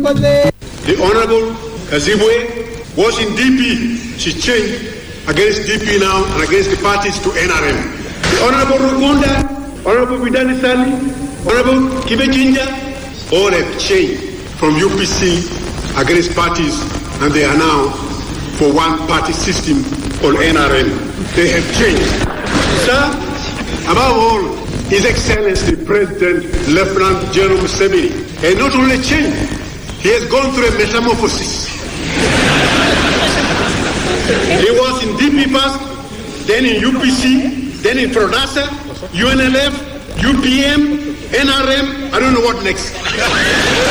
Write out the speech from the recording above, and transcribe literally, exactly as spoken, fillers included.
The Honorable Kazibwe was in D P. She changed against D P now and against the parties to N R M. The Honorable Rukunda, Honorable Bidani Sali, Honorable Kibechinja, all have changed from U P C against parties, and they are now for one party system called N R M. They have changed. Sir, above all, His Excellency President Lieutenant General Museveni has not only changed, he has gone through a metamorphosis. He was in D P first, then in U P C, then in Prodasa, U N L F, U P M, N R M, I don't know what next.